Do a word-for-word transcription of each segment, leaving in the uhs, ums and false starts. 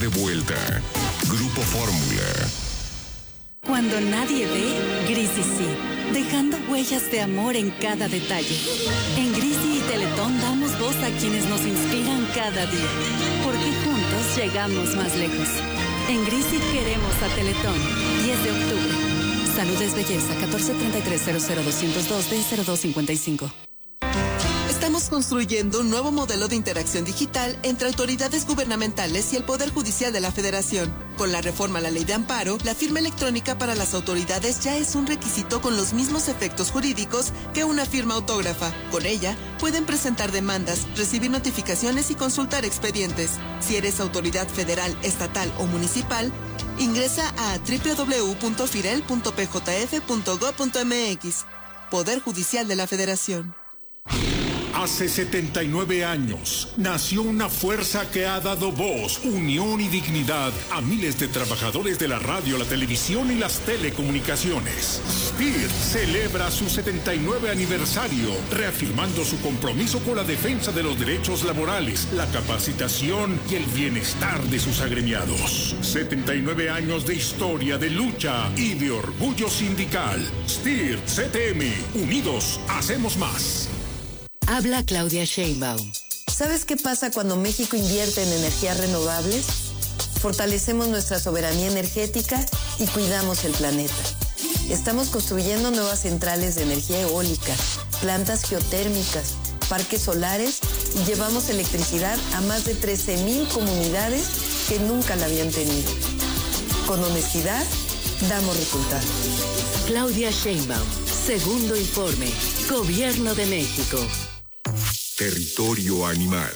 De vuelta, Grupo Fórmula. Cuando nadie ve, Grisi sí, dejando huellas de amor en cada detalle. En Grisi y Teletón damos voz a quienes nos inspiran cada día, porque juntos llegamos más lejos. En Grisi queremos a Teletón. diez de octubre. Salud es belleza. catorce treinta y tres cero cero doscientos dos D cero dos cincuenta y cinco. Estamos construyendo un nuevo modelo de interacción digital entre autoridades gubernamentales y el Poder Judicial de la Federación. Con la reforma a la Ley de Amparo, la firma electrónica para las autoridades ya es un requisito con los mismos efectos jurídicos que una firma autógrafa. Con ella, pueden presentar demandas, recibir notificaciones y consultar expedientes. Si eres autoridad federal, estatal o municipal, ingresa a doble u doble u doble u punto firel punto p j f punto gob punto m x. Poder Judicial de la Federación. Hace setenta y nueve años nació una fuerza que ha dado voz, unión y dignidad a miles de trabajadores de la radio, la televisión y las telecomunicaciones. S T I R celebra su setenta y nueve aniversario, reafirmando su compromiso con la defensa de los derechos laborales, la capacitación y el bienestar de sus agremiados. setenta y nueve años de historia, de lucha y de orgullo sindical. S T I R C T M, unidos hacemos más. Habla Claudia Sheinbaum. ¿Sabes qué pasa cuando México invierte en energías renovables? Fortalecemos nuestra soberanía energética y cuidamos el planeta. Estamos construyendo nuevas centrales de energía eólica, plantas geotérmicas, parques solares y llevamos electricidad a más de trece mil comunidades que nunca la habían tenido. Con honestidad, damos resultados. Claudia Sheinbaum, segundo informe, Gobierno de México. Territorio animal.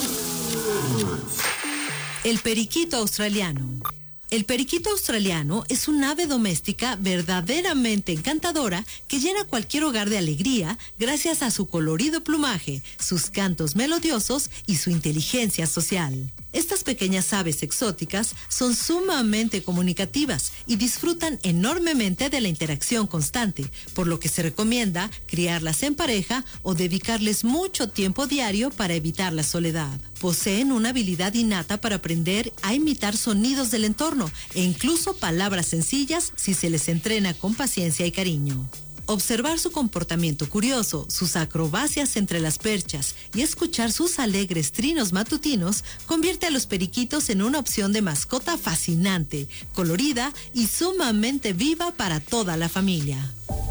El periquito australiano. El periquito australiano es un ave doméstica verdaderamente encantadora que llena cualquier hogar de alegría gracias a su colorido plumaje, sus cantos melodiosos y su inteligencia social. Estas pequeñas aves exóticas son sumamente comunicativas y disfrutan enormemente de la interacción constante, por lo que se recomienda criarlas en pareja o dedicarles mucho tiempo diario para evitar la soledad. Poseen una habilidad innata para aprender a imitar sonidos del entorno e incluso palabras sencillas si se les entrena con paciencia y cariño. Observar su comportamiento curioso, sus acrobacias entre las perchas y escuchar sus alegres trinos matutinos convierte a los periquitos en una opción de mascota fascinante, colorida y sumamente viva para toda la familia.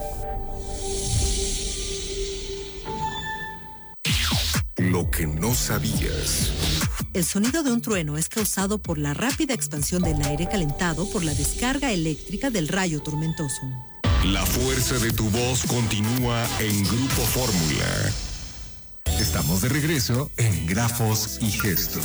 Lo que no sabías. El sonido de un trueno es causado por la rápida expansión del aire calentado por la descarga eléctrica del rayo tormentoso. La fuerza de tu voz continúa en Grupo Fórmula. Estamos de regreso en Grafos y Gestos.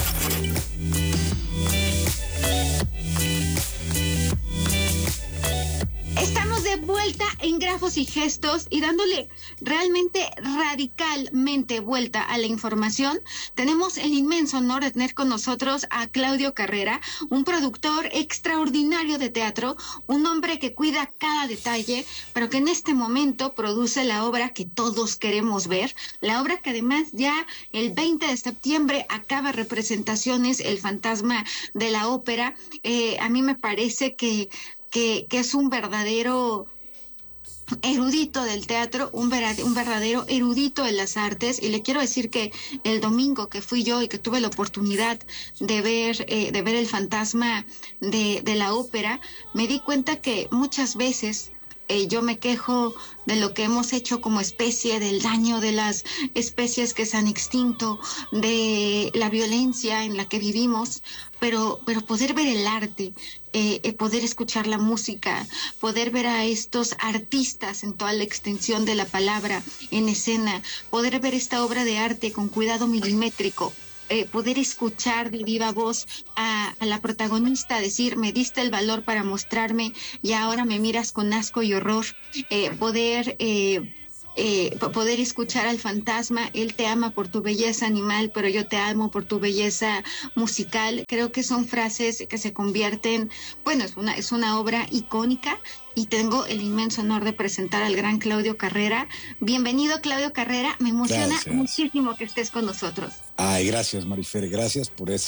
Estamos de vuelta en Grafos y Gestos y dándole realmente radicalmente vuelta a la información. Tenemos el inmenso honor de tener con nosotros a Claudio Carrera, un productor extraordinario de teatro, un hombre que cuida cada detalle, pero que en este momento produce la obra que todos queremos ver, la obra que además ya el veinte de septiembre acaba representaciones, El Fantasma de la Ópera. Eh, a mí me parece que Que, que es un verdadero erudito del teatro, un, ver, un verdadero erudito de las artes, y le quiero decir que el domingo que fui yo y que tuve la oportunidad de ver eh, de ver El Fantasma de, de la Ópera, me di cuenta que muchas veces eh, yo me quejo de lo que hemos hecho como especie, del daño de las especies que se han extinto, de la violencia en la que vivimos, pero, pero poder ver el arte, eh, eh, poder escuchar la música, poder ver a estos artistas en toda la extensión de la palabra en escena, poder ver esta obra de arte con cuidado milimétrico, Eh, poder escuchar de viva voz a, a la protagonista decir, me diste el valor para mostrarme y ahora me miras con asco y horror, eh, poder eh, eh, poder escuchar al fantasma, él te ama por tu belleza animal, pero yo te amo por tu belleza musical. Creo que son frases que se convierten, bueno, es una, es una obra icónica. Y tengo el inmenso honor de presentar al gran Claudio Carrera. Bienvenido, Claudio Carrera. Me emociona Gracias. muchísimo que estés con nosotros. Ay, gracias, Marifer. Gracias por esa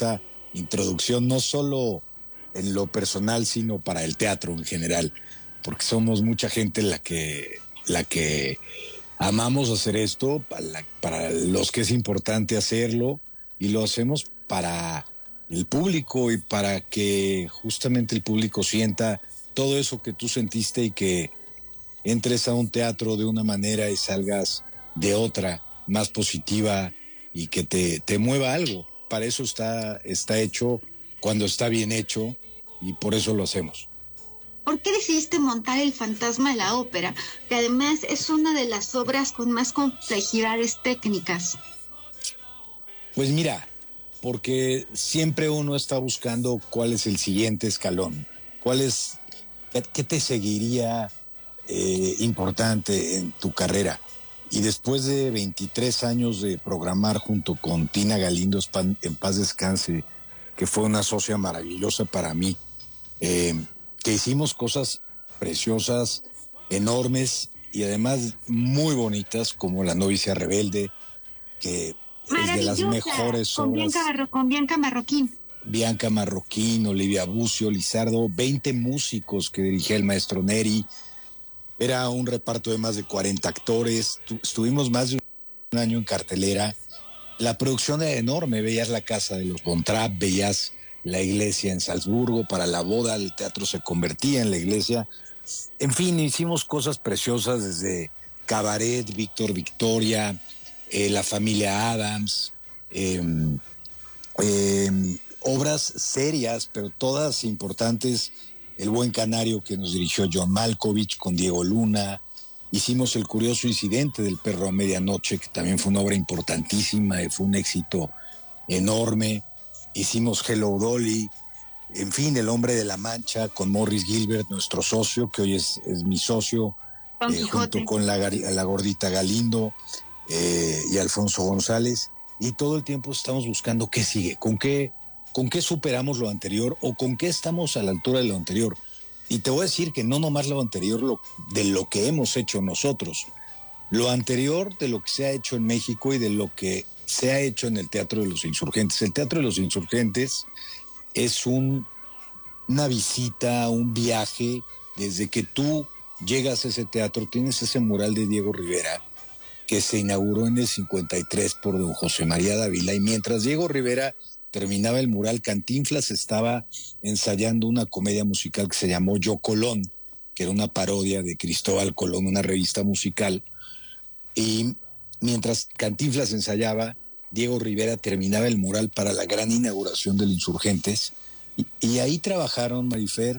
introducción, no solo en lo personal, sino para el teatro en general, porque somos mucha gente la que, la que amamos hacer esto, para, la, para los que es importante hacerlo, y lo hacemos para el público y para que justamente el público sienta todo eso que tú sentiste y que entres a un teatro de una manera y salgas de otra, más positiva, y que te, te mueva algo. Para eso está, está hecho cuando está bien hecho, y por eso lo hacemos. ¿Por qué decidiste montar El Fantasma de la Ópera, que además es una de las obras con más complejidades técnicas? Pues mira, porque siempre uno está buscando cuál es el siguiente escalón, cuál es, qué, qué te seguiría eh, importante en tu carrera. Y después de veintitrés años de programar junto con Tina Galindo, en paz descanse, que fue una socia maravillosa para mí, eh, que hicimos cosas preciosas, enormes y además muy bonitas, como La novicia rebelde, que es de las mejores con obras. Bianca, con Bianca Marroquín. Bianca Marroquín, Olivia Bucio, Lizardo, veinte músicos que dirigía el maestro Neri. Era un reparto de más de cuarenta actores. Estuvimos más de un año en cartelera. La producción era enorme. Veías la casa de los Von Trapp, veías la iglesia en Salzburgo. Para la boda el teatro se convertía en la iglesia. En fin, hicimos cosas preciosas desde Cabaret, Víctor Victoria, eh, La familia Adams, eh, eh, obras serias, pero todas importantes. El buen canario, que nos dirigió John Malkovich con Diego Luna. Hicimos El curioso incidente del perro a medianoche, que también fue una obra importantísima y fue un éxito enorme. Hicimos Hello Dolly. En fin, El hombre de la Mancha con Morris Gilbert, nuestro socio, que hoy es, es mi socio, eh, junto con la, la gordita Galindo eh, y Alfonso González. Y todo el tiempo estamos buscando qué sigue, con qué... ¿Con qué superamos lo anterior o con qué estamos a la altura de lo anterior? Y te voy a decir que no nomás lo anterior lo, de lo que hemos hecho nosotros, lo anterior de lo que se ha hecho en México y de lo que se ha hecho en el Teatro de los Insurgentes. El Teatro de los Insurgentes es un, una visita, un viaje. Desde que tú llegas a ese teatro, tienes ese mural de Diego Rivera que se inauguró en el cincuenta y tres por don José María Dávila, y mientras Diego Rivera terminaba el mural, Cantinflas estaba ensayando una comedia musical que se llamó Yo Colón, que era una parodia de Cristóbal Colón, una revista musical. Y mientras Cantinflas ensayaba, Diego Rivera terminaba el mural para la gran inauguración del Insurgentes. Y, y ahí trabajaron, Marifer,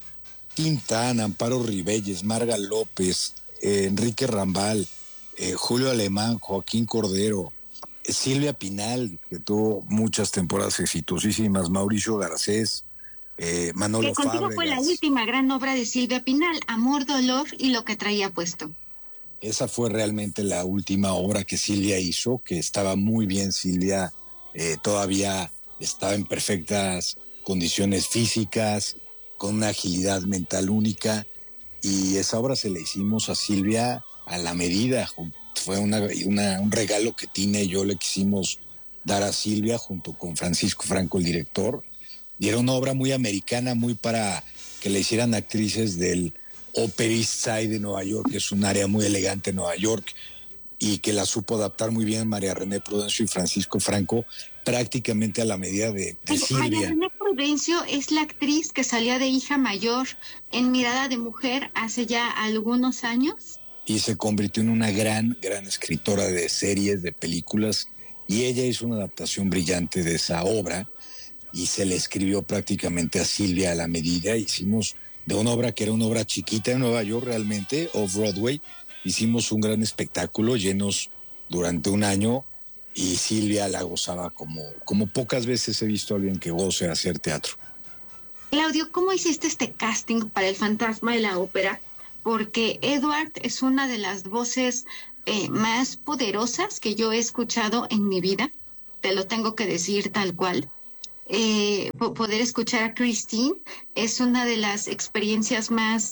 Tintán, Amparo Ribelles, Marga López, eh, Enrique Rambal, eh, Julio Alemán, Joaquín Cordero, Silvia Pinal, que tuvo muchas temporadas exitosísimas, Mauricio Garcés, eh, Manolo Fábregas. Que contigo fue la última gran obra de Silvia Pinal, Amor, Dolor y Lo que traía puesto. Esa fue realmente la última obra que Silvia hizo, que estaba muy bien. Silvia eh, todavía estaba en perfectas condiciones físicas, con una agilidad mental única, y esa obra se la hicimos a Silvia a la medida. Fue una, una, un regalo que Tina y yo le quisimos dar a Silvia junto con Francisco Franco, el director. Y era una obra muy americana, muy para que le hicieran actrices del Upper East Side de Nueva York, que es un área muy elegante en Nueva York, y que la supo adaptar muy bien María René Prudencio y Francisco Franco, prácticamente a la medida de, de Silvia. María René Prudencio es la actriz que salía de hija mayor en Mirada de Mujer hace ya algunos años. Y se convirtió en una gran, gran escritora de series, de películas, y ella hizo una adaptación brillante de esa obra, y se le escribió prácticamente a Silvia a la medida. Hicimos de una obra que era una obra chiquita en Nueva York realmente, off-Broadway, hicimos un gran espectáculo, llenos durante un año, y Silvia la gozaba como, como pocas veces he visto a alguien que goce hacer teatro. Claudio, ¿cómo hiciste este casting para El Fantasma de la Ópera? Porque Edward es una de las voces eh, más poderosas que yo he escuchado en mi vida, te lo tengo que decir tal cual. Eh, poder escuchar a Christine es una de las experiencias más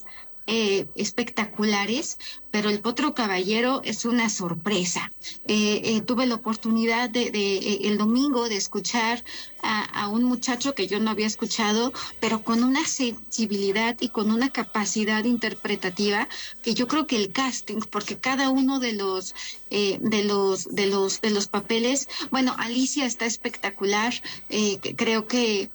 eh, espectaculares, pero el Potro Caballero es una sorpresa. Eh, eh, tuve la oportunidad de, de eh, el domingo de escuchar a, a un muchacho que yo no había escuchado, pero con una sensibilidad y con una capacidad interpretativa que yo creo que el casting, porque cada uno de los eh, de los de los de los papeles, bueno, Alicia está espectacular, eh, creo que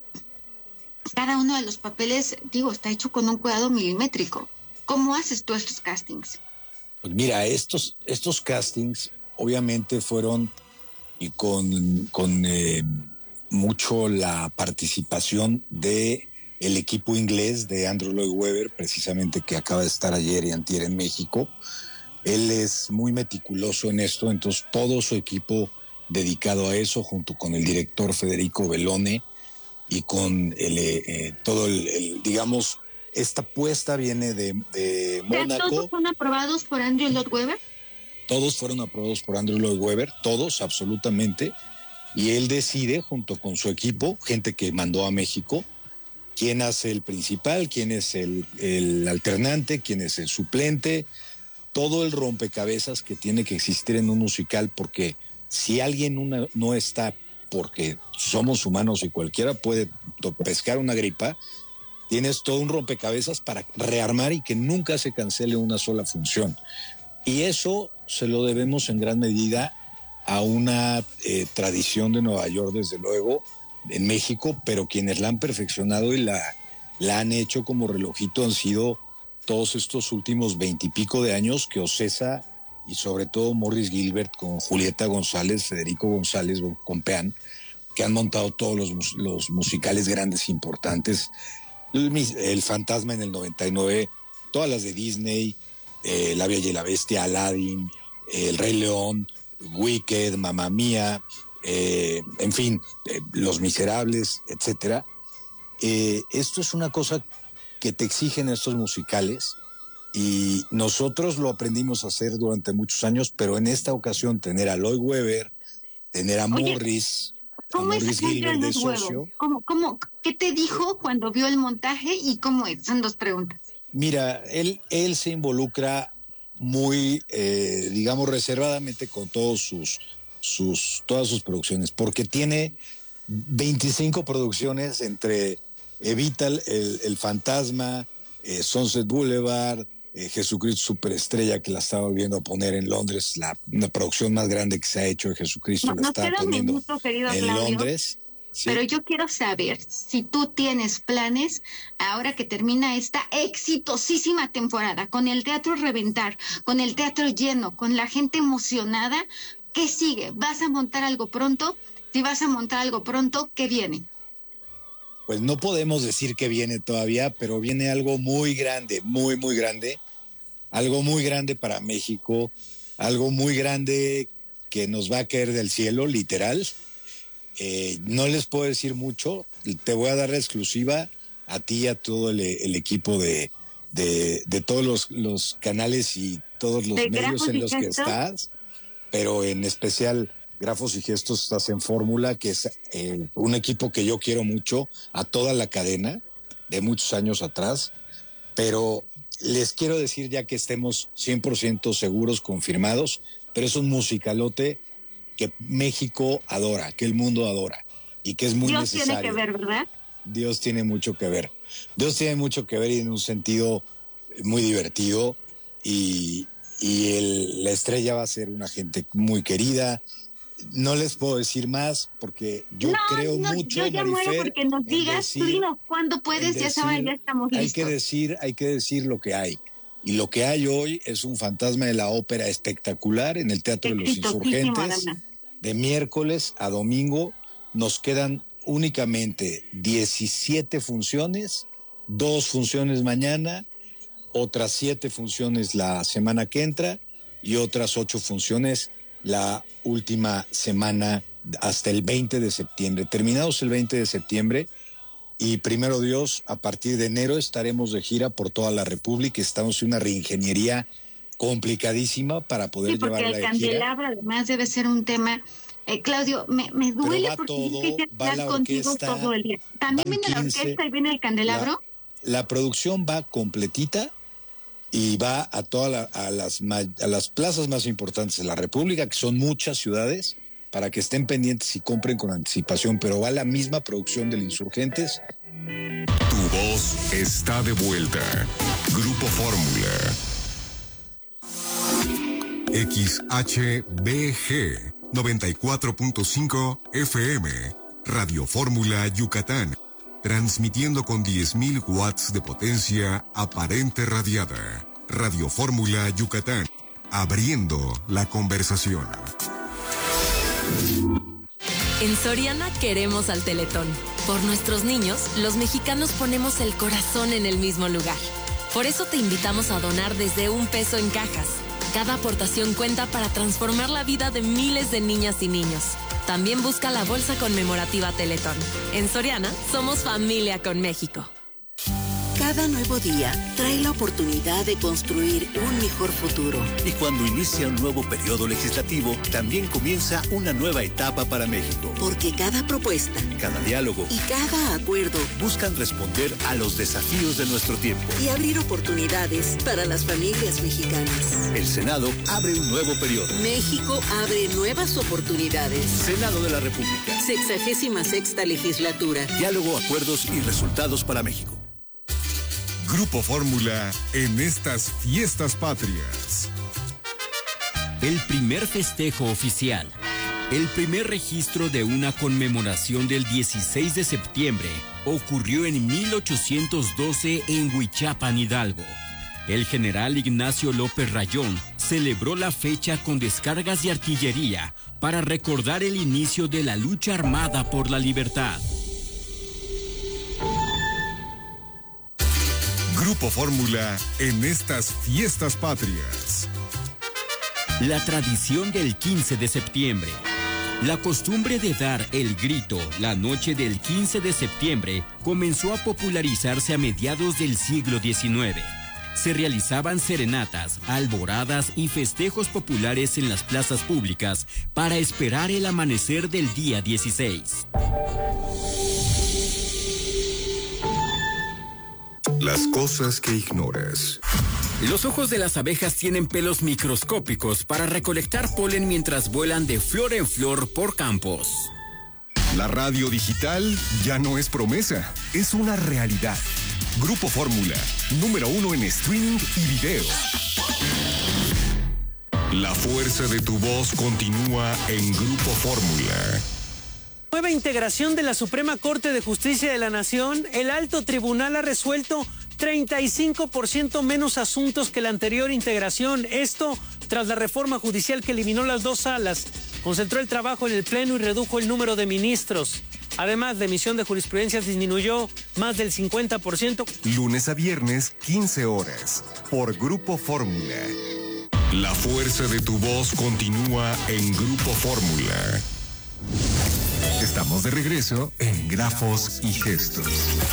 cada uno de los papeles, digo, está hecho con un cuidado milimétrico. ¿Cómo haces tú estos castings? Pues mira, estos, estos castings obviamente fueron y con, con eh, mucho la participación de el equipo inglés de Andrew Lloyd Webber, precisamente que acaba de estar ayer y antier en México. Él es muy meticuloso en esto, entonces todo su equipo dedicado a eso, junto con el director Federico Bellone y con el, eh, todo el, el, digamos, esta puesta viene de, de Mónaco. ¿Todos son aprobados por Andrew Lloyd Webber? Todos fueron aprobados por Andrew Lloyd Webber, todos, absolutamente. Y él decide, junto con su equipo, gente que mandó a México, quién hace el principal, quién es el, el alternante, quién es el suplente, todo el rompecabezas que tiene que existir en un musical, porque si alguien una, no está, porque somos humanos y cualquiera puede pescar una gripa, tienes todo un rompecabezas para rearmar y que nunca se cancele una sola función. Y eso se lo debemos en gran medida a una eh, tradición de Nueva York, desde luego, en México, pero quienes la han perfeccionado y la, la han hecho como relojito han sido todos estos últimos veintipico de años que Ocesa y sobre todo Morris Gilbert con Julieta González, Federico González con Pean, que han montado todos los, los musicales grandes e importantes. El, el Fantasma en el noventa y nueve, todas las de Disney, eh, La Bella y la Bestia, Aladdin, eh, El Rey León, Wicked, Mamma Mía, eh, en fin, eh, Los Miserables, etcétera. Eh, esto es una cosa que te exigen estos musicales y nosotros lo aprendimos a hacer durante muchos años, pero en esta ocasión tener a Lloyd Webber, tener a Oye, Morris, ¿cómo a es Morris Gilbert de socio. ¿Cómo, cómo, ¿Qué te dijo cuando vio el montaje y cómo es? Son dos preguntas. Mira, él, él se involucra muy, eh, digamos, reservadamente con todos sus, sus, todas sus producciones, porque tiene veinticinco producciones entre Evita, el, el Fantasma, eh, Sunset Boulevard, eh, Jesucristo Superestrella, que la estaba volviendo a poner en Londres, la una producción más grande que se ha hecho de Jesucristo, No, la nos estaba queda un poniendo minuto, querido en Claudio, Londres. Sí. Pero yo quiero saber si tú tienes planes, ahora que termina esta exitosísima temporada, con el teatro reventar, con el teatro lleno, con la gente emocionada, ¿qué sigue? ¿Vas a montar algo pronto? Si vas a montar algo pronto, ¿qué viene? Pues no podemos decir que viene todavía, pero viene algo muy grande, muy, muy grande. Algo muy grande para México, algo muy grande que nos va a caer del cielo, literal. Eh, no les puedo decir mucho, te voy a dar la exclusiva a ti y a todo el, el equipo de, de, de todos los, los canales y todos los medios en los que estás, pero en especial Grafos y Gestos estás en Fórmula, que es eh, un equipo que yo quiero mucho, a toda la cadena de muchos años atrás, pero les quiero decir ya que estemos cien por ciento seguros, confirmados, pero es un musicalote que México adora, que el mundo adora y que es muy Dios necesario. Dios tiene que ver, ¿verdad? Dios tiene mucho que ver. Dios tiene mucho que ver y en un sentido muy divertido y, y el, la estrella va a ser una gente muy querida. No les puedo decir más porque yo no, creo no, mucho, yo ya Marifer, muero porque nos digas, decir, tú dinos cuándo puedes, decir, ya saben, ya estamos listos. Hay que decir, hay que decir lo que hay. Y lo que hay hoy es un Fantasma de la Ópera espectacular en el Teatro de los Insurgentes. De miércoles a domingo nos quedan únicamente diecisiete funciones, dos funciones mañana, otras siete funciones la semana que entra y otras ocho funciones la última semana hasta el veinte de septiembre. Terminados el veinte de septiembre y primero Dios, a partir de enero estaremos de gira por toda la República. Estamos en una reingeniería complicadísima para poder sí, porque llevarla el de candelabro gira. además debe ser un tema. Eh, Claudio, me, me duele porque todo, dije que estar contigo orquesta, todo el día. ¿También viene quince, la orquesta y viene el candelabro? La, la producción va completita y va a todas la, a las, a las plazas más importantes de la República, que son muchas ciudades, para que estén pendientes y compren con anticipación, pero va la misma producción del Insurgentes. Tu voz está de vuelta. Grupo Fórmula. X H B G noventa y cuatro punto cinco F M, Radio Fórmula Yucatán, transmitiendo con diez mil watts de potencia aparente radiada. Radio Fórmula Yucatán, abriendo la conversación. En Soriana queremos al Teletón. Por nuestros niños, los mexicanos ponemos el corazón en el mismo lugar. Por eso te invitamos a donar desde un peso en cajas. Cada aportación cuenta para transformar la vida de miles de niñas y niños. También busca la bolsa conmemorativa Teletón. En Soriana, somos familia con México. Cada nuevo día trae la oportunidad de construir un mejor futuro. Y cuando inicia un nuevo periodo legislativo, también comienza una nueva etapa para México. Porque cada propuesta, cada diálogo y cada acuerdo buscan responder a los desafíos de nuestro tiempo y abrir oportunidades para las familias mexicanas. El Senado abre un nuevo periodo. México abre nuevas oportunidades. Senado de la República. Sexagésima sexta legislatura. Diálogo, acuerdos y resultados para México. Grupo Fórmula en estas fiestas patrias. El primer festejo oficial. El primer registro de una conmemoración del dieciséis de septiembre ocurrió en mil ochocientos doce en Huichapan, Hidalgo. El general Ignacio López Rayón celebró la fecha con descargas de artillería para recordar el inicio de la lucha armada por la libertad. Grupo Fórmula en estas fiestas patrias. La tradición del quince de septiembre. La costumbre de dar el grito la noche del quince de septiembre comenzó a popularizarse a mediados del siglo diecinueve. Se realizaban serenatas, alboradas y festejos populares en las plazas públicas para esperar el amanecer del día dieciséis. Las cosas que ignoras. Los ojos de las abejas tienen pelos microscópicos para recolectar polen mientras vuelan de flor en flor por campos. La radio digital ya no es promesa, es una realidad. Grupo Fórmula, número uno en streaming y video. La fuerza de tu voz continúa en Grupo Fórmula. Nueva integración de la Suprema Corte de Justicia de la Nación. El alto tribunal ha resuelto treinta y cinco por ciento menos asuntos que la anterior integración. Esto tras la reforma judicial que eliminó las dos salas, concentró el trabajo en el Pleno y redujo el número de ministros. Además, la emisión de jurisprudencias disminuyó más del cincuenta por ciento. Lunes a viernes, quince horas, por Grupo Fórmula. La fuerza de tu voz continúa en Grupo Fórmula. Estamos de regreso en Grafos y Gestos.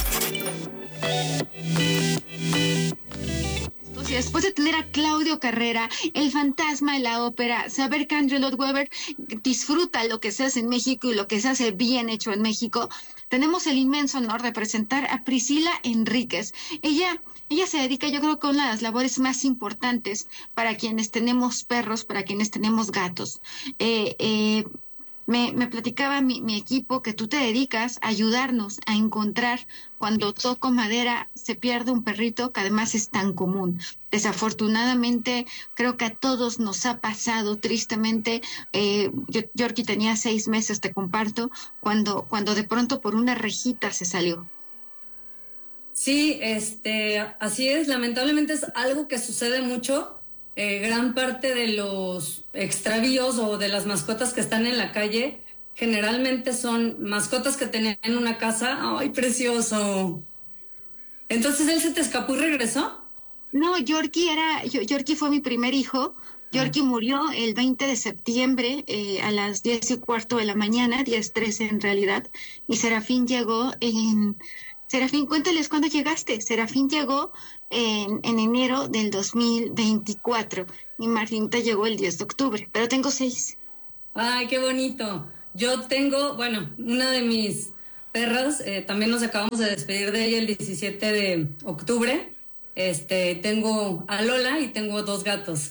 Y después de tener a Claudio Carrera, el fantasma de la ópera, saber que Andrew Lloyd Webber disfruta lo que se hace en México y lo que se hace bien hecho en México, tenemos el inmenso honor de presentar a Priscila Enríquez. Ella, ella se dedica, yo creo que a una de las labores más importantes para quienes tenemos perros, para quienes tenemos gatos. Eh, eh, Me, me platicaba mi, mi equipo que tú te dedicas a ayudarnos a encontrar cuando toco madera se pierde un perrito, que además es tan común. Desafortunadamente, creo que a todos nos ha pasado tristemente. Eh, yo, Yorkie tenía seis meses, te comparto, cuando, cuando de pronto por una rejita se salió. Sí, este, así es. Lamentablemente es algo que sucede mucho. Eh, gran parte de los extravíos o de las mascotas que están en la calle generalmente son mascotas que tenían en una casa. ¡Ay, precioso! Entonces, ¿él se te escapó y regresó? No, Yorkie era, Yorkie fue mi primer hijo. Yorkie ah. murió el veinte de septiembre eh, a las diez y cuarto de la mañana, diez trece en realidad, y Serafín llegó en... Serafín, cuéntales cuándo llegaste. Serafín llegó en, en enero del dos mil veinticuatro y Martinita llegó el diez de octubre, pero tengo seis. Ay, qué bonito. Yo tengo, bueno, una de mis perras, eh, también nos acabamos de despedir de ella el diecisiete de octubre. este, tengo a Lola y tengo dos gatos.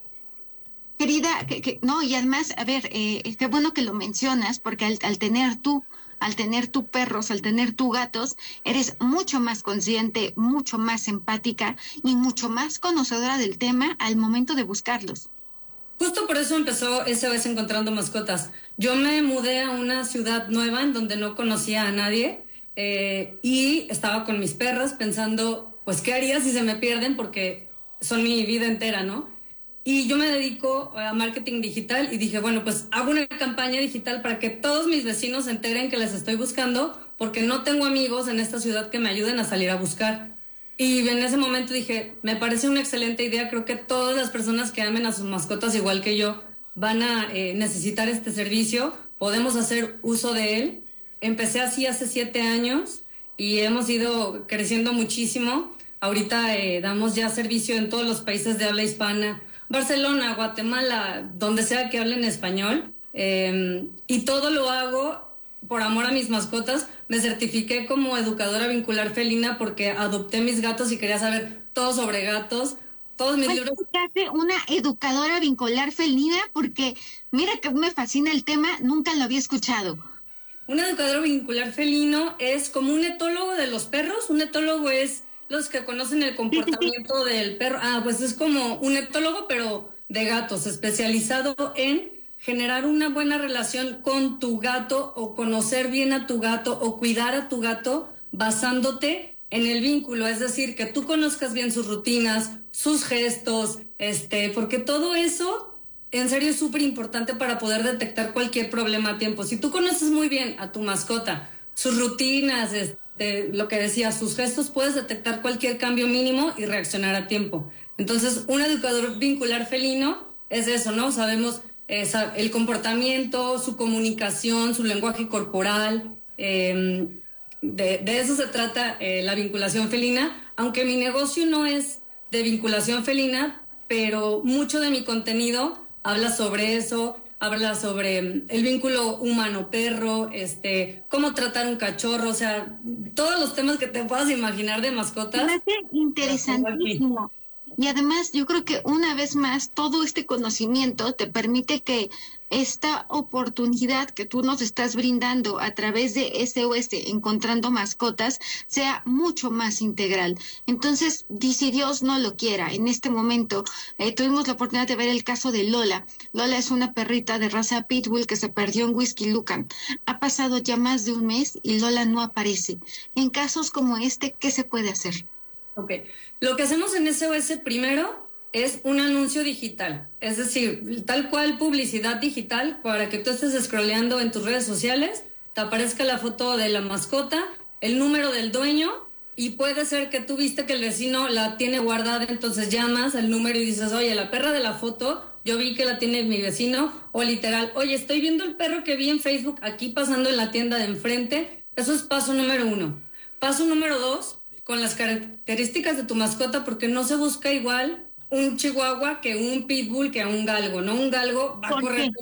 Querida, que, que, no, y además, a ver, eh, qué bueno que lo mencionas, porque al, al tener tú, al tener tú perros, al tener tú gatos, eres mucho más consciente, mucho más empática y mucho más conocedora del tema al momento de buscarlos. Justo por eso empezó S O S Encontrando Mascotas. Yo me mudé a una ciudad nueva en donde no conocía a nadie eh, y estaba con mis perras pensando, pues, ¿qué haría si se me pierden? Porque son mi vida entera, ¿no? Y yo me dedico a marketing digital y dije, bueno, pues hago una campaña digital para que todos mis vecinos se enteren que les estoy buscando porque no tengo amigos en esta ciudad que me ayuden a salir a buscar. Y en ese momento dije, me parece una excelente idea, creo que todas las personas que amen a sus mascotas igual que yo van a eh, necesitar este servicio, podemos hacer uso de él. Empecé así hace siete años y hemos ido creciendo muchísimo. Ahorita eh, damos ya servicio en todos los países de habla hispana, Barcelona, Guatemala, donde sea que hablen español, eh, y todo lo hago por amor a mis mascotas. Me certifiqué como educadora vincular felina porque adopté mis gatos y quería saber todo sobre gatos. Todos mis libros. Una educadora vincular felina, porque mira que me fascina el tema, nunca lo había escuchado. Un educador vincular felino es como un etólogo de los perros. Un etólogo es los que conocen el comportamiento del perro. Ah, pues es como un etólogo, pero de gatos, especializado en generar una buena relación con tu gato o conocer bien a tu gato o cuidar a tu gato basándote en el vínculo. Es decir, que tú conozcas bien sus rutinas, sus gestos, este, porque todo eso en serio es súper importante para poder detectar cualquier problema a tiempo. Si tú conoces muy bien a tu mascota, sus rutinas, este, De lo que decía, sus gestos, puedes detectar cualquier cambio mínimo y reaccionar a tiempo. Entonces, un educador vincular felino es eso, ¿no? Sabemos eh, el comportamiento, su comunicación, su lenguaje corporal. Eh, de, de eso se trata eh, la vinculación felina, aunque mi negocio no es de vinculación felina, pero mucho de mi contenido habla sobre eso. Habla sobre el vínculo humano-perro, este, cómo tratar un cachorro, o sea, todos los temas que te puedas imaginar de mascotas. Me hace interesantísimo. Y además, yo creo que una vez más, todo este conocimiento te permite que esta oportunidad que tú nos estás brindando a través de S O S Encontrando Mascotas sea mucho más integral. Entonces, si Dios no lo quiera, en este momento eh, tuvimos la oportunidad de ver el caso de Lola. Lola es una perrita de raza Pitbull que se perdió en Whisky Lucan. Ha pasado ya más de un mes y Lola no aparece. En casos como este, ¿qué se puede hacer? Ok, lo que hacemos en S O S primero es un anuncio digital, es decir, tal cual publicidad digital para que tú estés scrolleando en tus redes sociales, te aparezca la foto de la mascota, el número del dueño, y puede ser que tú viste que el vecino la tiene guardada, entonces llamas al número y dices, oye, la perra de la foto, yo vi que la tiene mi vecino, o literal, oye, estoy viendo el perro que vi en Facebook aquí pasando en la tienda de enfrente. Eso es paso número uno. Paso número dos, con las características de tu mascota, porque no se busca igual un chihuahua que un pitbull que un galgo, ¿no? Un galgo va a correr,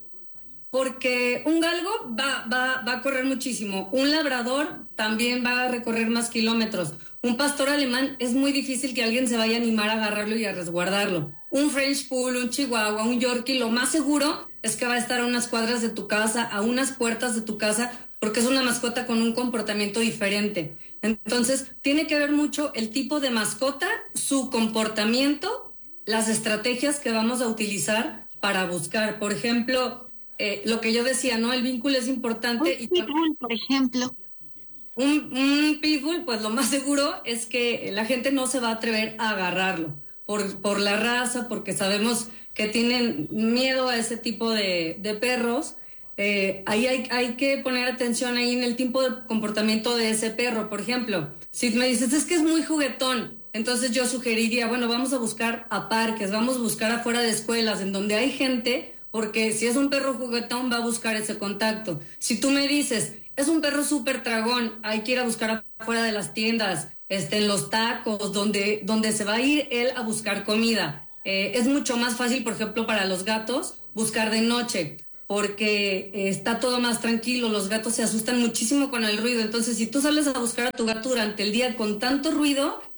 porque un galgo va, va, va a correr muchísimo. Un labrador también va a recorrer más kilómetros. Un pastor alemán es muy difícil que alguien se vaya a animar a agarrarlo y a resguardarlo. Un French Poodle, un chihuahua, un yorkie, lo más seguro es que va a estar a unas cuadras de tu casa, a unas puertas de tu casa, porque es una mascota con un comportamiento diferente. Entonces, tiene que ver mucho el tipo de mascota, su comportamiento, las estrategias que vamos a utilizar para buscar. Por ejemplo, eh, lo que yo decía, ¿no? El vínculo es importante. Un pitbull, por ejemplo. Un, un pitbull, pues lo más seguro es que la gente no se va a atrever a agarrarlo por, por la raza, porque sabemos que tienen miedo a ese tipo de, de perros. Eh, ahí hay, hay que poner atención ahí en el tipo de comportamiento de ese perro. Por ejemplo, si me dices, es que es muy juguetón, entonces yo sugeriría, bueno, vamos a buscar a parques, vamos a buscar afuera de escuelas, en donde hay gente, porque si es un perro juguetón va a buscar ese contacto. Si tú me dices, es un perro súper tragón, hay que ir a buscar afuera de las tiendas, este, en los tacos, donde, donde se va a ir él a buscar comida. Eh, es mucho más fácil, por ejemplo, para los gatos, buscar de noche, porque eh, está todo más tranquilo, los gatos se asustan muchísimo con el ruido. Entonces, si tú sales a buscar a tu gato durante el día con tanto ruido,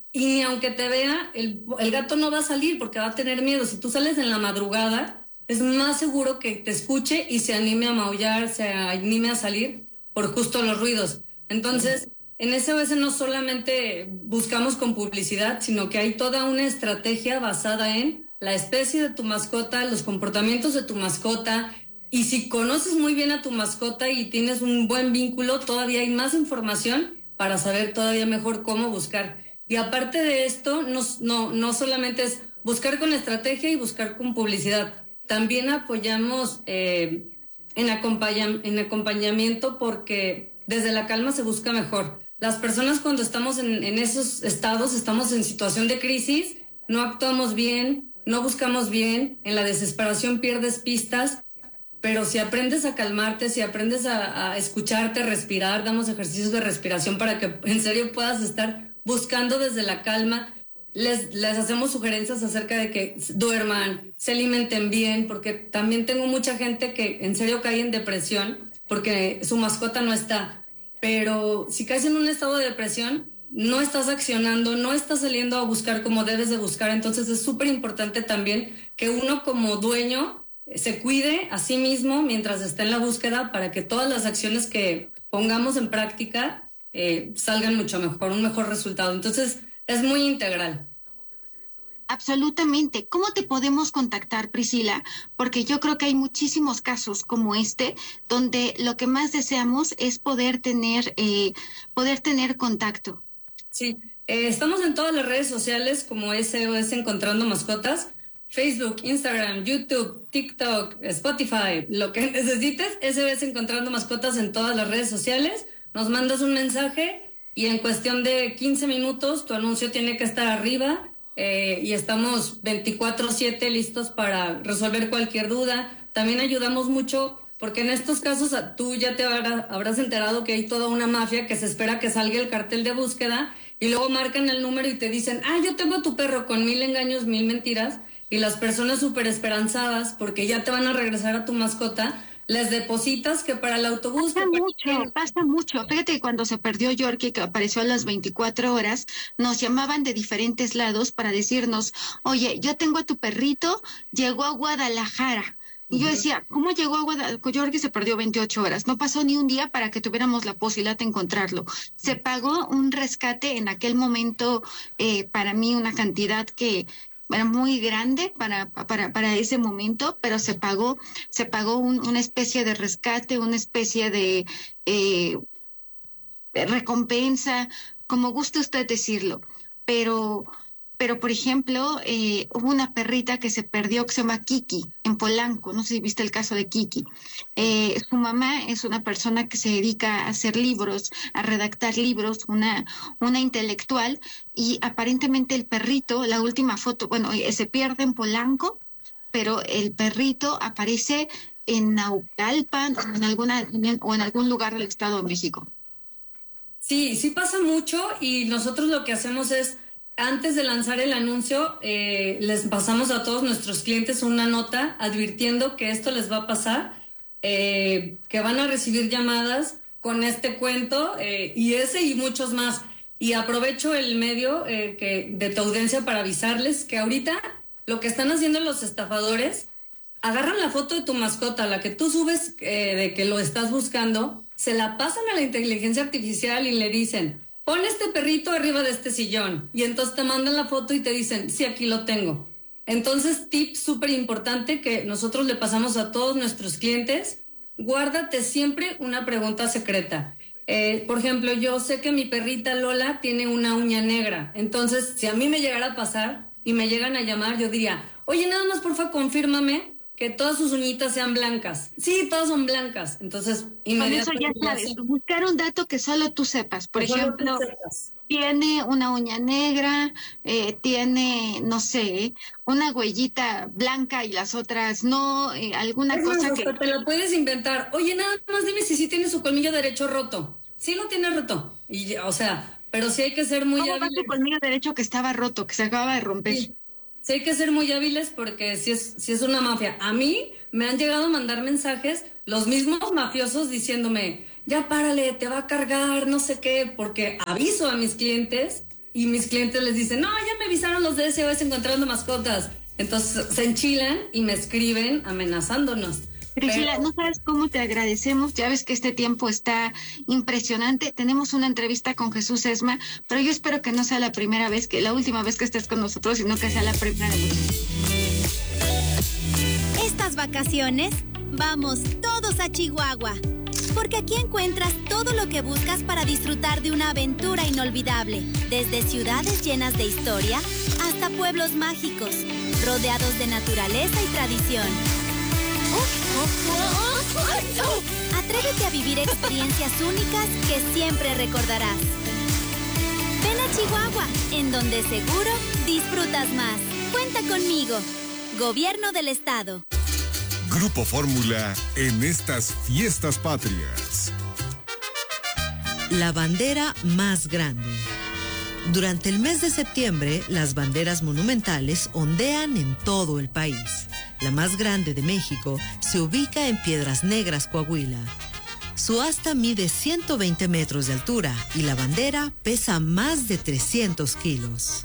y aunque te vea, el, el gato no va a salir porque va a tener miedo. Si tú sales en la madrugada, es más seguro que te escuche y se anime a maullar, se anime a salir por justo los ruidos. Entonces, en S O S no solamente buscamos con publicidad, sino que hay toda una estrategia basada en la especie de tu mascota, los comportamientos de tu mascota, y si conoces muy bien a tu mascota y tienes un buen vínculo, todavía hay más información para saber todavía mejor cómo buscar. Y aparte de esto, no, no, no solamente es buscar con estrategia y buscar con publicidad, también apoyamos eh, en, acompaña, en acompañamiento, porque desde la calma se busca mejor. Las personas cuando estamos en, en esos estados, estamos en situación de crisis, no actuamos bien, no buscamos bien, en la desesperación pierdes pistas, pero si aprendes a calmarte, si aprendes a, a escucharte, respirar, damos ejercicios de respiración para que en serio puedas estar buscando desde la calma. Les, les hacemos sugerencias acerca de que duerman, se alimenten bien, porque también tengo mucha gente que en serio cae en depresión porque su mascota no está. Pero si caes en un estado de depresión, no estás accionando, no estás saliendo a buscar como debes de buscar. Entonces es súper importante también que uno como dueño se cuide a sí mismo mientras está en la búsqueda, para que todas las acciones que pongamos en práctica eh, salgan mucho mejor, un mejor resultado. Entonces es muy integral. Absolutamente. ¿Cómo te podemos contactar, Priscila? Porque yo creo que hay muchísimos casos como este, donde lo que más deseamos es poder tener, eh, poder tener contacto. Sí, eh, estamos en todas las redes sociales como S O S Encontrando Mascotas, Facebook, Instagram, YouTube, TikTok, Spotify, lo que necesites, S O S Encontrando Mascotas en todas las redes sociales. Nos mandas un mensaje y en cuestión de quince minutos tu anuncio tiene que estar arriba. Eh, y estamos veinticuatro siete listos para resolver cualquier duda. También ayudamos mucho porque en estos casos tú ya te habrá, habrás enterado que hay toda una mafia que se espera que salga el cartel de búsqueda y luego marcan el número y te dicen, ah, yo tengo a tu perro, con mil engaños, mil mentiras, y las personas súper esperanzadas porque ya te van a regresar a tu mascota, les depositas que para el autobús... Pasa mucho, pasa mucho. Fíjate que cuando se perdió Yorkie, que apareció a las veinticuatro horas, nos llamaban de diferentes lados para decirnos, oye, yo tengo a tu perrito, llegó a Guadalajara. Y yo decía, ¿cómo llegó a Guadalajara? Yorkie se perdió veintiocho horas. No pasó ni un día para que tuviéramos la posibilidad de encontrarlo. Se pagó un rescate en aquel momento, eh, para mí una cantidad que... era muy grande para, para, para ese momento, pero se pagó, se pagó un, una especie de rescate, una especie de, eh, de recompensa, como guste usted decirlo. Pero, pero por ejemplo, eh, hubo una perrita que se perdió que se llama Kiki, en Polanco, no sé si viste el caso de Kiki. Eh, su mamá es una persona que se dedica a hacer libros, a redactar libros, una, una intelectual, y aparentemente el perrito, la última foto, bueno, se pierde en Polanco, pero el perrito aparece en Naucalpan o en, alguna, o en algún lugar del Estado de México. Sí, sí pasa mucho, y nosotros lo que hacemos es, antes de lanzar el anuncio, eh, les pasamos a todos nuestros clientes una nota advirtiendo que esto les va a pasar, eh, que van a recibir llamadas con este cuento eh, y ese y muchos más. Y aprovecho el medio eh, que, de tu audiencia para avisarles que ahorita lo que están haciendo los estafadores, agarran la foto de tu mascota, la que tú subes eh, de que lo estás buscando, se la pasan a la inteligencia artificial y le dicen, pon este perrito arriba de este sillón. Y entonces te mandan la foto y te dicen, sí, aquí lo tengo. Entonces, tip súper importante que nosotros le pasamos a todos nuestros clientes, guárdate siempre una pregunta secreta. Eh, por ejemplo, yo sé que mi perrita Lola tiene una uña negra. Entonces, si a mí me llegara a pasar y me llegan a llamar, yo diría, oye, nada más, porfa, confírmame que todas sus uñitas sean blancas. Sí, todas son blancas. Entonces, inmediatamente... Con eso ya sabes, buscar un dato que solo tú sepas. Por que ejemplo, tiene una uña negra, eh, tiene, no sé, una huellita blanca y las otras no, eh, alguna es cosa más, que... te lo puedes inventar. Oye, nada más dime si sí tiene su colmillo derecho roto. Sí lo tiene roto. Y, o sea, pero sí hay que ser muy hábiles. ¿Cómo va tu colmillo derecho que estaba roto, que se acaba de romper? Sí. Sí hay que ser muy hábiles porque si es, si es una mafia. A mí me han llegado a mandar mensajes los mismos mafiosos diciéndome, ya párale, te va a cargar, no sé qué, porque aviso a mis clientes y mis clientes les dicen, no, ya me avisaron los de S O S Encontrando Mascotas. Entonces se enchilan y me escriben amenazándonos. Priscila, Pero... no sabes cómo te agradecemos. Ya ves que este tiempo está impresionante. Tenemos una entrevista con Jesús Esma, pero yo espero que no sea la primera vez, que la última vez que estés con nosotros, sino que sea la primera vez. Estas vacaciones, vamos todos a Chihuahua. Porque aquí encuentras todo lo que buscas para disfrutar de una aventura inolvidable. Desde ciudades llenas de historia hasta pueblos mágicos, rodeados de naturaleza y tradición. Atrévete a vivir experiencias únicas que siempre recordarás. Ven a Chihuahua, en donde seguro disfrutas más. Cuenta conmigo. Gobierno del Estado. Grupo Fórmula en estas fiestas patrias. La bandera más grande. Durante el mes de septiembre, las banderas monumentales ondean en todo el país. La más grande de México se ubica en Piedras Negras, Coahuila. Su asta mide ciento veinte metros de altura y la bandera pesa más de trescientos kilos.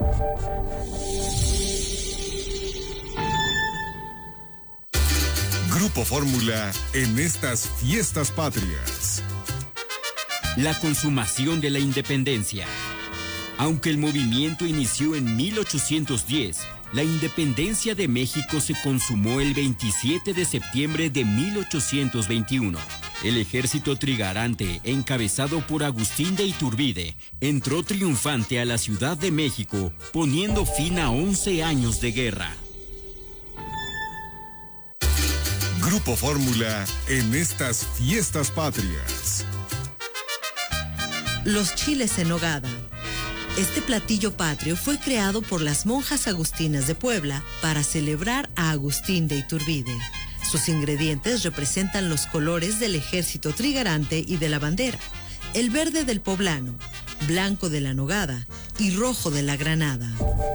Grupo Fórmula en estas fiestas patrias. La consumación de la independencia. Aunque el movimiento inició en mil ochocientos diez, la independencia de México se consumó el veintisiete de septiembre de mil ochocientos veintiuno. El ejército trigarante, encabezado por Agustín de Iturbide, entró triunfante a la Ciudad de México, poniendo fin a once años de guerra. Grupo Fórmula en estas fiestas patrias. Los chiles en nogada. Este platillo patrio fue creado por las monjas agustinas de Puebla para celebrar a Agustín de Iturbide. Sus ingredientes representan los colores del ejército trigarante y de la bandera: el verde del poblano, blanco de la nogada y rojo de la granada.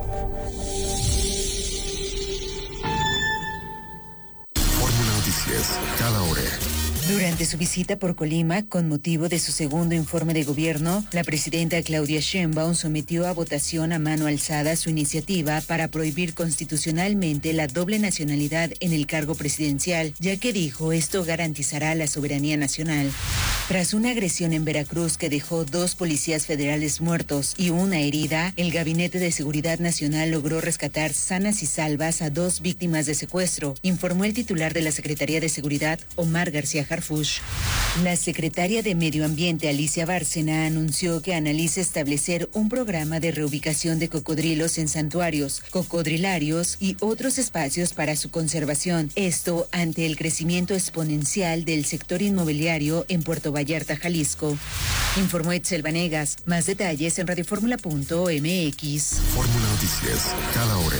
Fórmula Noticias, cada hora. Durante su visita por Colima, con motivo de su segundo informe de gobierno, la presidenta Claudia Sheinbaum sometió a votación a mano alzada su iniciativa para prohibir constitucionalmente la doble nacionalidad en el cargo presidencial, ya que dijo esto garantizará la soberanía nacional. Tras una agresión en Veracruz que dejó dos policías federales muertos y una herida, el Gabinete de Seguridad Nacional logró rescatar sanas y salvas a dos víctimas de secuestro, informó el titular de la Secretaría de Seguridad, Omar García Harfuch. La secretaria de Medio Ambiente, Alicia Bárcena, anunció que analiza establecer un programa de reubicación de cocodrilos en santuarios, cocodrilarios y otros espacios para su conservación. Esto ante el crecimiento exponencial del sector inmobiliario en Puerto Vallarta, Jalisco. Informó Etzel Vanegas. Más detalles en radioformula punto m x. Fórmula Noticias, cada hora.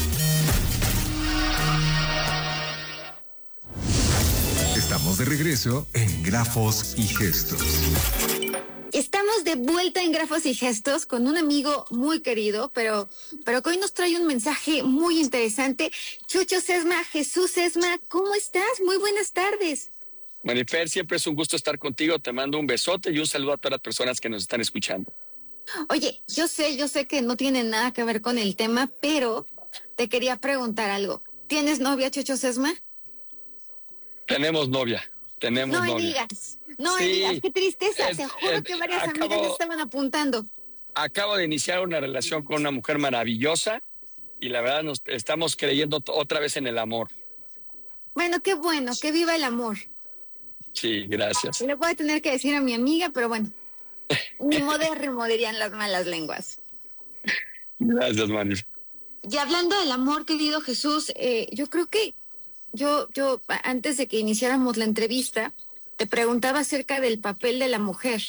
Estamos de regreso en Grafos y Gestos. Estamos de vuelta en Grafos y Gestos con un amigo muy querido, pero, pero que hoy nos trae un mensaje muy interesante. Chucho Sesma, Jesús Sesma, ¿cómo estás? Muy buenas tardes. Marifer, siempre es un gusto estar contigo. Te mando un besote y un saludo a todas las personas que nos están escuchando. Oye, yo sé, yo sé que no tiene nada que ver con el tema, pero te quería preguntar algo. ¿Tienes novia, Chucho Sesma? Tenemos novia, tenemos no novia. No me digas, no me sí, digas, qué tristeza. es, Te juro es, que varias acabo, amigas me estaban apuntando. Acabo de iniciar una relación con una mujer maravillosa y la verdad nos estamos creyendo otra vez en el amor. Bueno, qué bueno, que viva el amor. Sí, gracias. Le voy a tener que decir a mi amiga, pero bueno, ni modérrimo dirían las malas lenguas. Gracias, Mani. Y hablando del amor, querido Jesús, eh, yo creo que yo, yo, antes de que iniciáramos la entrevista, te preguntaba acerca del papel de la mujer.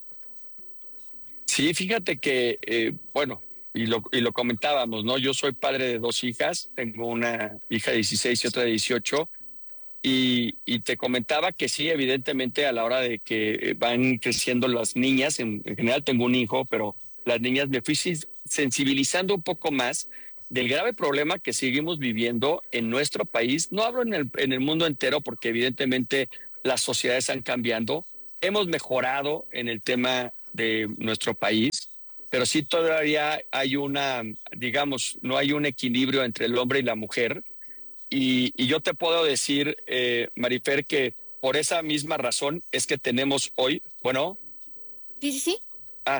Sí, fíjate que, eh, bueno, y lo, y lo comentábamos, ¿no? Yo soy padre de dos hijas, tengo una hija de dieciséis y otra de dieciocho, y, y te comentaba que sí, evidentemente a la hora de que van creciendo las niñas, en, en general tengo un hijo, pero las niñas me fui sensibilizando un poco más del grave problema que seguimos viviendo en nuestro país. No hablo en el, en el mundo entero porque evidentemente las sociedades han cambiado. Hemos mejorado en el tema de nuestro país, pero sí todavía hay una, digamos, no hay un equilibrio entre el hombre y la mujer. Y, y yo te puedo decir, eh, Marifer, que por esa misma razón es que tenemos hoy, bueno. Sí, sí, sí. Ah,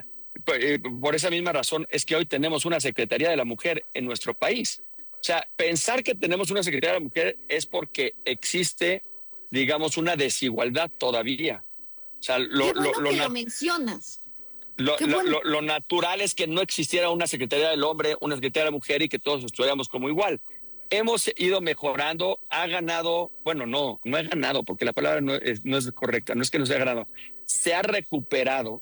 por esa misma razón es que hoy tenemos una Secretaría de la Mujer en nuestro país. O sea, pensar que tenemos una Secretaría de la Mujer es porque existe, digamos, una desigualdad todavía. O sea, lo, Qué bueno lo, lo, que na- lo mencionas. lo, Qué lo, bueno. lo, lo natural es que no existiera una Secretaría del Hombre, una Secretaría de la Mujer y que todos estuviéramos como igual. Hemos ido mejorando, ha ganado, bueno, no, no ha ganado, porque la palabra no es, no es correcta, no es que no se ha ganado, se ha recuperado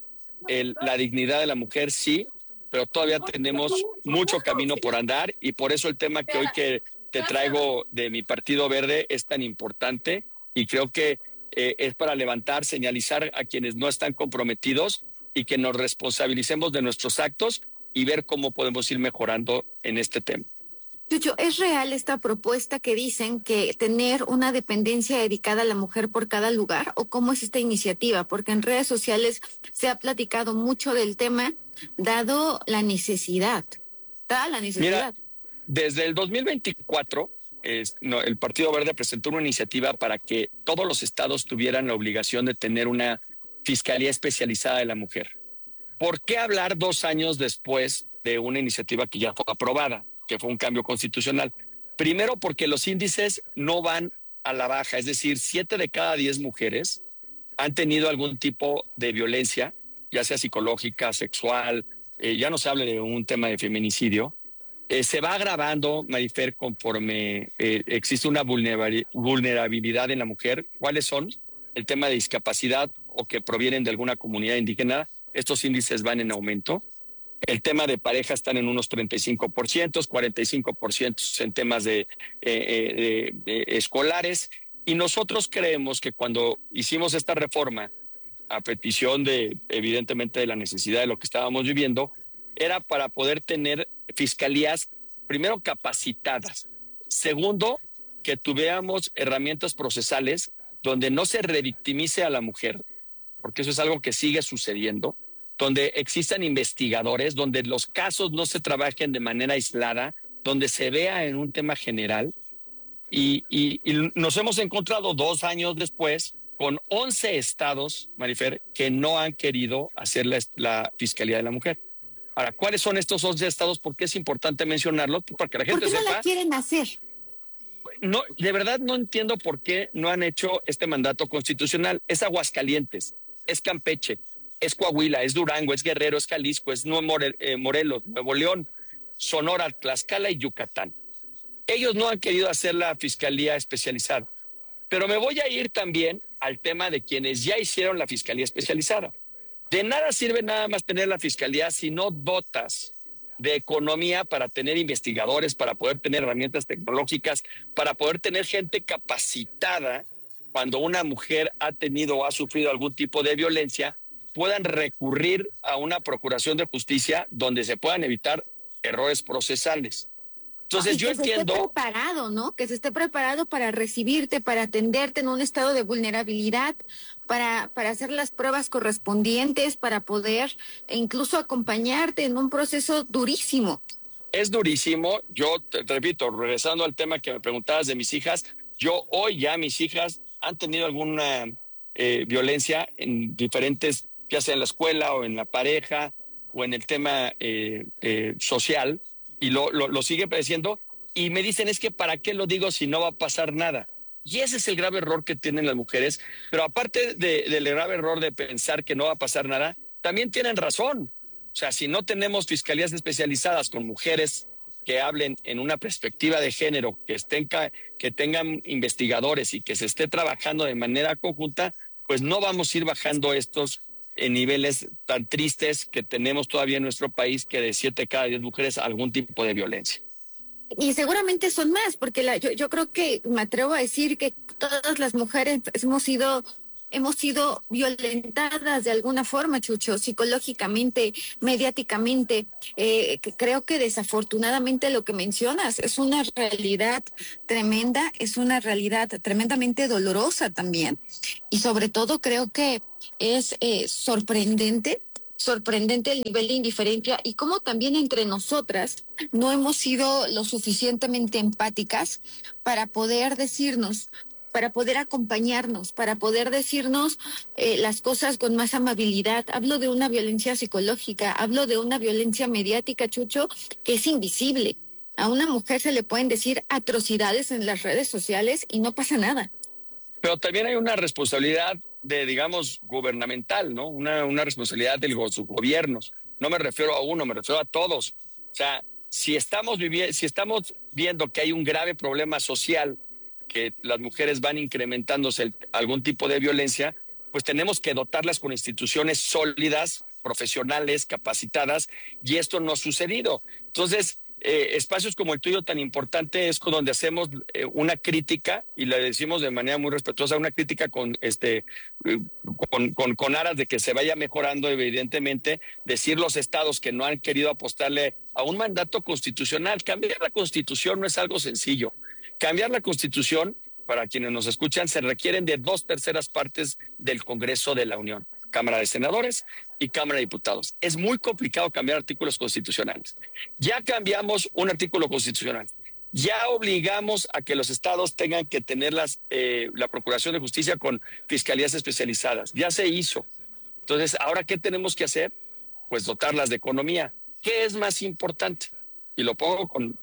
el, la dignidad de la mujer, sí, pero todavía tenemos mucho camino por andar y por eso el tema que hoy que te traigo de mi Partido Verde es tan importante y creo que eh, es para levantar, señalizar a quienes no están comprometidos y que nos responsabilicemos de nuestros actos y ver cómo podemos ir mejorando en este tema. Chucho, ¿es real esta propuesta que dicen que tener una dependencia dedicada a la mujer por cada lugar? ¿O cómo es esta iniciativa? Porque en redes sociales se ha platicado mucho del tema, dado la necesidad. Dada la necesidad. Mira, desde el dos mil veinticuatro, es, no, el Partido Verde presentó una iniciativa para que todos los estados tuvieran la obligación de tener una fiscalía especializada de la mujer. ¿Por qué hablar dos años después de una iniciativa que ya fue aprobada, que fue un cambio constitucional? Primero, porque los índices no van a la baja, es decir, siete de cada diez mujeres han tenido algún tipo de violencia, ya sea psicológica, sexual, eh, ya no se hable de un tema de feminicidio. Eh, se va agravando, Marifer, conforme eh, existe una vulnerabilidad en la mujer. ¿Cuáles son? El tema de discapacidad o que provienen de alguna comunidad indígena. Estos índices van en aumento. El tema de pareja están en unos treinta y cinco por ciento, cuarenta y cinco por ciento en temas de, eh, de, de escolares. Y nosotros creemos que cuando hicimos esta reforma, a petición de, evidentemente, de la necesidad de lo que estábamos viviendo, era para poder tener fiscalías, primero, capacitadas. Segundo, que tuviéramos herramientas procesales donde no se revictimice a la mujer, porque eso es algo que sigue sucediendo, donde existan investigadores, donde los casos no se trabajen de manera aislada, donde se vea en un tema general. Y, y, y nos hemos encontrado dos años después con once estados, Marifer, que no han querido hacer la, la Fiscalía de la Mujer. Ahora, ¿cuáles son estos once estados? ¿Por qué es importante mencionarlo? Porque la gente ¿Por qué sepa. no la quieren hacer? No, de verdad no entiendo por qué no han hecho este mandato constitucional. Es Aguascalientes, es Campeche, es Coahuila, es Durango, es Guerrero, es Jalisco, es Morelos, Nuevo León, Sonora, Tlaxcala y Yucatán. Ellos no han querido hacer la fiscalía especializada. Pero me voy a ir también al tema de quienes ya hicieron la fiscalía especializada. De nada sirve nada más tener la fiscalía si no dotas de economía para tener investigadores, para poder tener herramientas tecnológicas, para poder tener gente capacitada cuando una mujer ha tenido o ha sufrido algún tipo de violencia, puedan recurrir a una procuración de justicia donde se puedan evitar errores procesales. Entonces, y yo que entiendo. Se esté preparado, ¿no? Que se esté preparado para recibirte, para atenderte en un estado de vulnerabilidad, para, para hacer las pruebas correspondientes, para poder e incluso acompañarte en un proceso durísimo. Es durísimo. Yo te, te repito, regresando al tema que me preguntabas de mis hijas, yo hoy ya mis hijas han tenido alguna eh, violencia en diferentes, ya sea en la escuela o en la pareja o en el tema eh, eh, social. Y lo, lo, lo sigue padeciendo, y me dicen, es que ¿para qué lo digo si no va a pasar nada? Y ese es el grave error que tienen las mujeres, pero aparte de, del grave error de pensar que no va a pasar nada, también tienen razón. O sea, si no tenemos fiscalías especializadas con mujeres que hablen en una perspectiva de género, que, estén, que tengan investigadores y que se esté trabajando de manera conjunta, pues no vamos a ir bajando estos en niveles tan tristes que tenemos todavía en nuestro país, que de siete cada diez mujeres algún tipo de violencia. Y seguramente son más, porque la, yo, yo creo que me atrevo a decir que todas las mujeres hemos sido, hemos sido violentadas de alguna forma, Chucho, psicológicamente, mediáticamente. Eh, que creo que desafortunadamente lo que mencionas es una realidad tremenda, es una realidad tremendamente dolorosa también. Y sobre todo creo que es eh, sorprendente sorprendente el nivel de indiferencia y cómo también entre nosotras no hemos sido lo suficientemente empáticas para poder decirnos, para poder acompañarnos, para poder decirnos eh, las cosas con más amabilidad. Hablo de una violencia psicológica, hablo de una violencia mediática, Chucho, que es invisible. A una mujer se le pueden decir atrocidades en las redes sociales y no pasa nada. Pero también hay una responsabilidad de, digamos, gubernamental, ¿no? Una, una responsabilidad de los gobiernos. No me refiero a uno, me refiero a todos. O sea, si estamos viviendo, si estamos viendo que hay un grave problema social, que las mujeres van incrementándose el, algún tipo de violencia, pues tenemos que dotarlas con instituciones sólidas, profesionales, capacitadas, y esto no ha sucedido. Entonces, eh, espacios como el tuyo tan importante es con donde hacemos eh, una crítica, y le decimos de manera muy respetuosa, una crítica con este eh, con, con, con aras de que se vaya mejorando, evidentemente, decir los estados que no han querido apostarle a un mandato constitucional. Cambiar la Constitución no es algo sencillo. Cambiar la Constitución, para quienes nos escuchan, se requieren de dos terceras partes del Congreso de la Unión, Cámara de Senadores y Cámara de Diputados. Es muy complicado cambiar artículos constitucionales. Ya cambiamos un artículo constitucional. Ya obligamos a que los estados tengan que tener las, eh, la Procuración de Justicia con fiscalías especializadas. Ya se hizo. Entonces, ¿ahora qué tenemos que hacer? Pues dotarlas de economía. ¿Qué es más importante? Y lo pongo con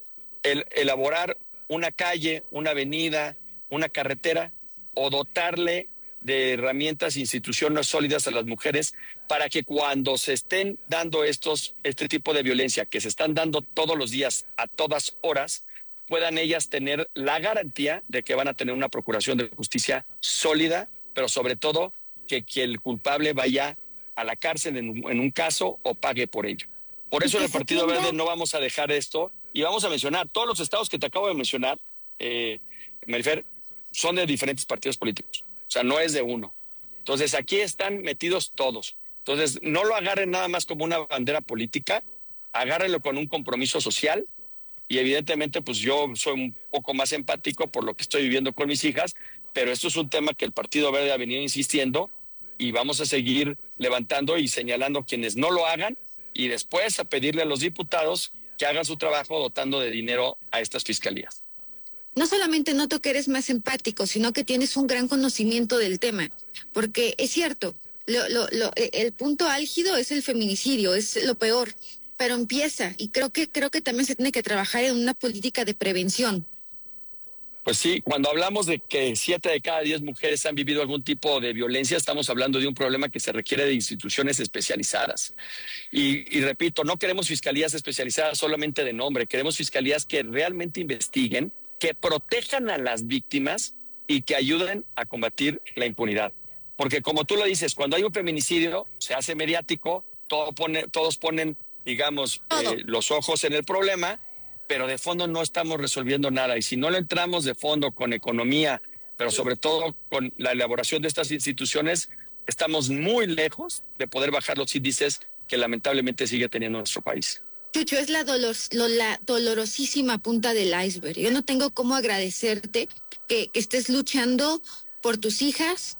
el elaborar una calle, una avenida, una carretera, o dotarle de herramientas e instituciones sólidas a las mujeres para que cuando se estén dando estos, este tipo de violencia que se están dando todos los días, a todas horas, puedan ellas tener la garantía de que van a tener una procuración de justicia sólida, pero sobre todo que, que el culpable vaya a la cárcel en un, en un caso o pague por ello. Por eso en el Partido Verde no vamos a dejar esto. Y vamos a mencionar, todos los estados que te acabo de mencionar, eh, Marifer, son de diferentes partidos políticos. O sea, no es de uno. Entonces, aquí están metidos todos. Entonces, no lo agarren nada más como una bandera política, agárrenlo con un compromiso social. Y evidentemente, pues yo soy un poco más empático por lo que estoy viviendo con mis hijas, pero esto es un tema que el Partido Verde ha venido insistiendo y vamos a seguir levantando y señalando quienes no lo hagan y después a pedirle a los diputados que hagan su trabajo dotando de dinero a estas fiscalías. No solamente noto que eres más empático, sino que tienes un gran conocimiento del tema, porque es cierto, lo, lo, lo, el punto álgido es el feminicidio, es lo peor, pero empieza y creo que, creo que también se tiene que trabajar en una política de prevención. Pues sí, cuando hablamos de que siete de cada diez mujeres han vivido algún tipo de violencia, estamos hablando de un problema que se requiere de instituciones especializadas. Y, y repito, no queremos fiscalías especializadas solamente de nombre, queremos fiscalías que realmente investiguen, que protejan a las víctimas y que ayuden a combatir la impunidad. Porque como tú lo dices, cuando hay un feminicidio, se hace mediático, todo pone, todos ponen, digamos, eh, los ojos en el problema, pero de fondo no estamos resolviendo nada. Y si no le entramos de fondo con economía, pero sobre todo con la elaboración de estas instituciones, estamos muy lejos de poder bajar los índices que lamentablemente sigue teniendo nuestro país. Chucho, es la, dolor, lo, la dolorosísima punta del iceberg. Yo no tengo cómo agradecerte que, que estés luchando por tus hijas,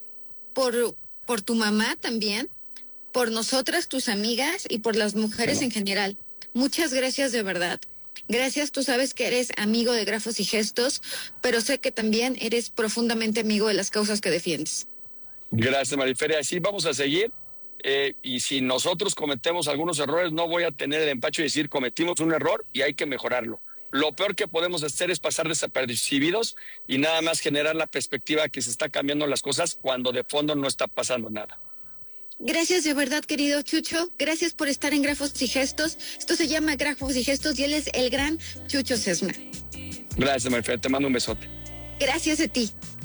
por, por tu mamá también, por nosotras, tus amigas y por las mujeres en general. Muchas gracias de verdad. Gracias, tú sabes que eres amigo de Grafos y Gestos, pero sé que también eres profundamente amigo de las causas que defiendes. Gracias, Mariferia. Así vamos a seguir. Eh, y si nosotros cometemos algunos errores, no voy a tener el empacho de decir cometimos un error y hay que mejorarlo. Lo peor que podemos hacer es pasar desapercibidos y nada más generar la perspectiva que se está cambiando las cosas cuando de fondo no está pasando nada. Gracias de verdad, querido Chucho. Gracias por estar en Grafos y Gestos. Esto se llama Grafos y Gestos y él es el gran Chucho Sesma. Gracias, Marifer. Te mando un besote. Gracias a ti.